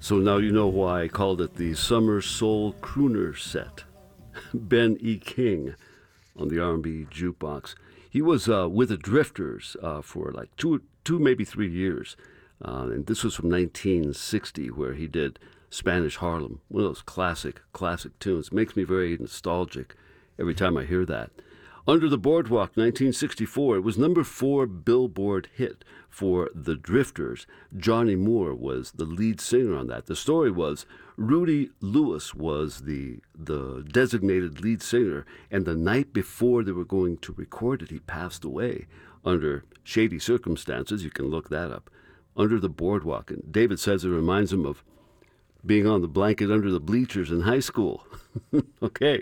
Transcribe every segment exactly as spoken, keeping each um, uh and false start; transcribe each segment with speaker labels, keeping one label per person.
Speaker 1: So now you know why I called it the Summer Soul Crooner Set. Ben E. King on the R and B Jukebox. He was uh, with the Drifters uh, for like two, two maybe three years. Uh, and this was from nineteen sixty, where he did Spanish Harlem, one of those classic, classic tunes. Makes me very nostalgic every time I hear that. Under the Boardwalk, nineteen sixty-four, it was number four Billboard hit for the Drifters. Johnny Moore was the lead singer on that. The story was Rudy Lewis was the the designated lead singer, and the night before they were going to record it, he passed away under shady circumstances. You can look that up. Under the Boardwalk. And David says it reminds him of being on the blanket under the bleachers in high school. Okay.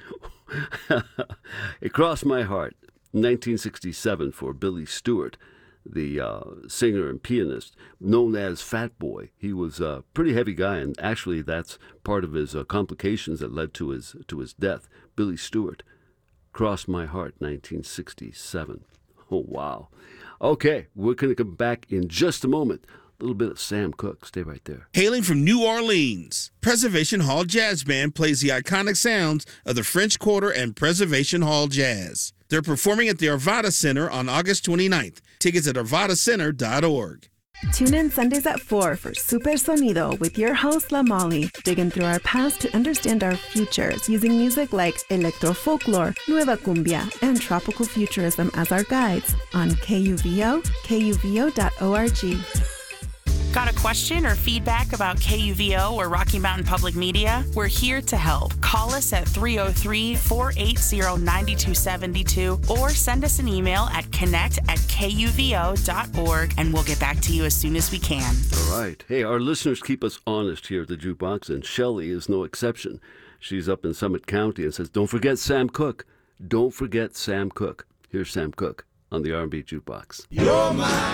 Speaker 1: It Crossed My Heart, nineteen sixty-seven, for Billy Stewart, the uh, singer and pianist, known as Fat Boy. He was a pretty heavy guy, and actually that's part of his uh, complications that led to his to his death. Billy Stewart, Crossed My Heart, nineteen sixty-seven. Oh, wow. Okay, we're going to come back in just a moment. A little bit of Sam Cooke. Stay right there.
Speaker 2: Hailing from New Orleans, Preservation Hall Jazz Band plays the iconic sounds of the French Quarter and Preservation Hall Jazz. They're performing at the Arvada Center on August twenty-ninth. Tickets at arvada center dot org.
Speaker 3: Tune in Sundays at four for Super Sonido with your host, La Molly, digging through our past to understand our futures using music like electro folklore, nueva cumbia, and tropical futurism as our guides on K U V O, K U V O dot org.
Speaker 4: Got a question or feedback about K U V O or Rocky Mountain Public Media? We're here to help. Call us at three oh three, four eight zero, nine two seven two or send us an email at connect at K U V O dot org and we'll get back to you as soon as we can.
Speaker 1: All right. Hey, our listeners keep us honest here at the Jukebox, and Shelley is no exception. She's up in Summit County and says, don't forget Sam Cooke. Don't forget Sam Cooke. Here's Sam Cooke on the R and B Jukebox.
Speaker 5: You're my